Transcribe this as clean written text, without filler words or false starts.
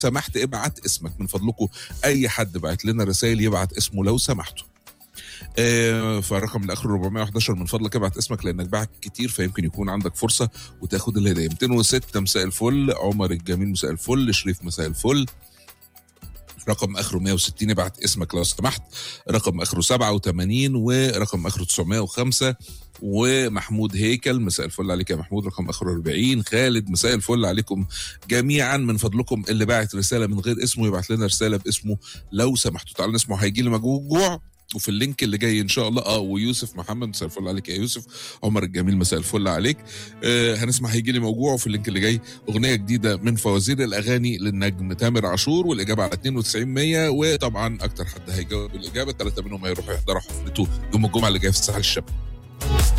سمحت ابعت اسمك من فضلكم. اي حد بعت لنا رسائل يبعت اسمه لو سمحتوا. فالرقم اللي اخره 411 من فضلك ابعت اسمك لانك بعت كتير فيمكن يكون عندك فرصه وتاخد الهديه. 206 مساء الفل. عمر الجميل مساء الفل. شريف مساء الفل. رقم اخره 160 ابعت اسمك لو سمحت. رقم اخره 87 ورقم اخره 905. ومحمود هيكل مساء الفل عليك يا محمود. رقم اخره 40. خالد مساء الفل عليكم جميعا. من فضلكم اللي باعت رساله من غير اسمه يبعت لنا رساله باسمه لو سمحتوا. تعالوا نسمع هيجي لي مجوع وفي اللينك اللي جاي ان شاء الله. ويوسف محمد مساء الفل عليك يا يوسف. عمر الجميل مساء الفل عليك. هنسمع هيجي لي موجوع وفي اللينك اللي جاي اغنيه جديده من فوازير الاغاني للنجم تامر عاشور والاجابه على 92 100. وطبعا اكتر حد هيجاوب الاجابه 3 منهم هيروحوا يحضروا حفلته يوم الجمعه اللي جايه في الساحل الشمالي.